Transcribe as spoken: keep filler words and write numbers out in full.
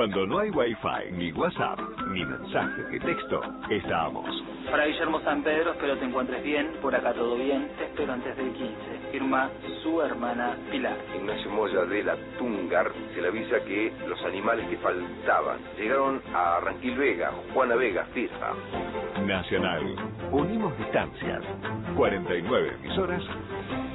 Cuando no hay wifi, ni WhatsApp, ni mensaje de texto, estamos. Para Guillermo San Pedro, espero te encuentres bien, por acá todo bien, te espero antes del quince. Firma su hermana Pilar. Ignacio Moya de la Tungar se le avisa que los animales que faltaban llegaron a Ranquil Vega, Juana Vega, Firja. Nacional. Unimos distancias. cuarenta y nueve emisoras